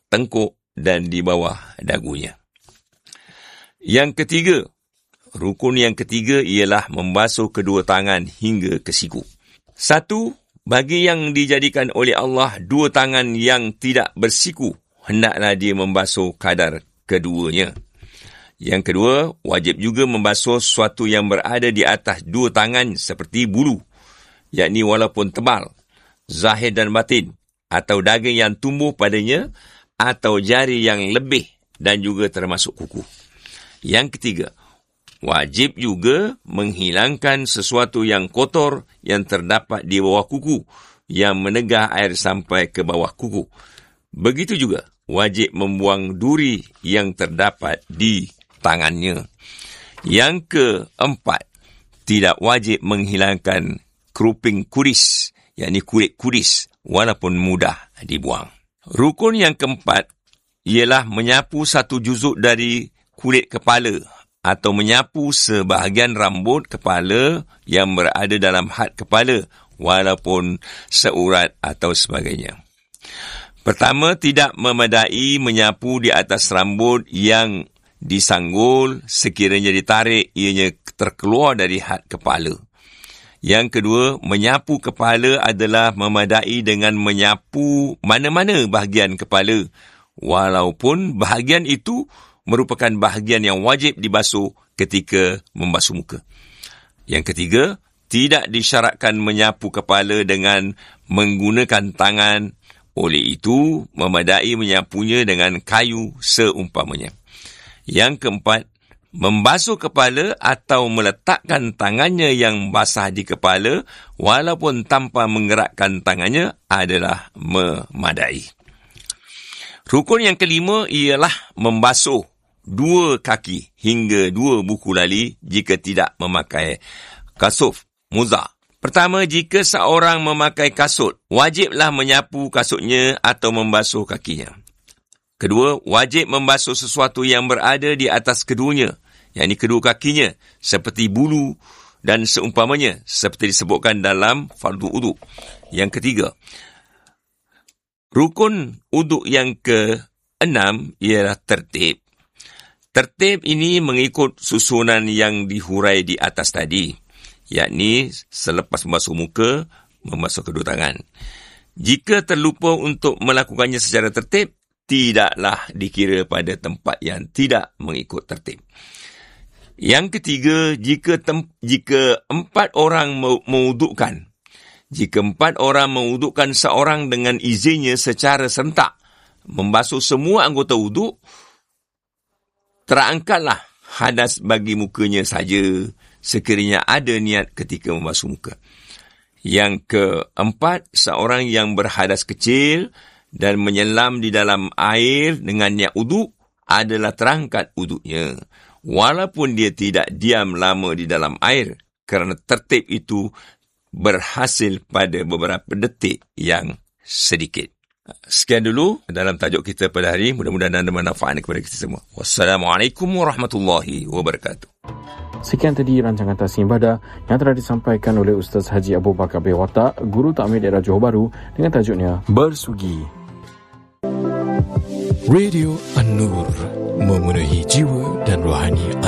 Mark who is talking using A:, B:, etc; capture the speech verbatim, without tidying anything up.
A: tengkuk dan di bawah dagunya. Yang ketiga, rukun yang ketiga ialah membasuh kedua tangan hingga ke siku. Satu, bagi yang dijadikan oleh Allah dua tangan yang tidak bersiku, hendaklah dia membasuh kadar keduanya. Yang kedua, wajib juga membasuh sesuatu yang berada di atas dua tangan seperti bulu, yakni walaupun tebal, zahir dan batin, atau daging yang tumbuh padanya, atau jari yang lebih dan juga termasuk kuku. Yang ketiga, wajib juga menghilangkan sesuatu yang kotor yang terdapat di bawah kuku, yang menegah air sampai ke bawah kuku. Begitu juga, wajib membuang duri yang terdapat di tangannya. Yang keempat, tidak wajib menghilangkan keruping kudis, yakni kulit kudis, walaupun mudah dibuang. Rukun yang keempat ialah menyapu satu juzuk dari kulit kepala atau menyapu sebahagian rambut kepala yang berada dalam had kepala, walaupun seurat atau sebagainya. Pertama, tidak memadai menyapu di atas rambut yang disanggul, sekiranya ditarik ianya terkeluar dari had kepala. Yang kedua, menyapu kepala adalah memadai dengan menyapu mana-mana bahagian kepala, walaupun bahagian itu merupakan bahagian yang wajib dibasuh ketika membasuh muka. Yang ketiga, tidak disyaratkan menyapu kepala dengan menggunakan tangan, oleh itu memadai menyapunya dengan kayu seumpamanya. Yang keempat, membasuh kepala atau meletakkan tangannya yang basah di kepala walaupun tanpa menggerakkan tangannya adalah memadai. Rukun yang kelima ialah membasuh dua kaki hingga dua buku lali jika tidak memakai kasut, muzah. Pertama, jika seorang memakai kasut, wajiblah menyapu kasutnya atau membasuh kakinya. Kedua, wajib membasuh sesuatu yang berada di atas keduanya, yakni kedua kakinya, seperti bulu dan seumpamanya, seperti disebutkan dalam fardu uduk. Yang ketiga, rukun uduk yang keenam ialah tertib. Tertib ini mengikut susunan yang dihurai di atas tadi, yakni selepas membasuh muka, membasuh kedua tangan. Jika terlupa untuk melakukannya secara tertib, tidaklah dikira pada tempat yang tidak mengikut tertib. Yang ketiga, jika tem- jika empat orang mewudukkan, jika empat orang mewudukkan seorang dengan izinnya secara serentak, membasuh semua anggota wuduk, terangkatlah hadas bagi mukanya saja, sekiranya ada niat ketika membasuh muka. Yang keempat, seorang yang berhadas kecil dan menyelam di dalam air dengan niat uduk adalah terangkat uduknya, walaupun dia tidak diam lama di dalam air, kerana tertib itu berhasil pada beberapa detik yang sedikit. Sekian dulu dalam tajuk kita pada hari ini. Mudah-mudahan anda bermanfaat kepada kita semua. Wassalamualaikum warahmatullahi wabarakatuh.
B: Sekian tadi rancangan Tasnim Ibadah yang telah disampaikan oleh Ustaz Haji Abu Bakar bin Watak, Guru Takmir Daerah Johor Bahru, dengan tajuknya Bersugi.
C: Radio An-Nur, memenuhi jiwa dan rohani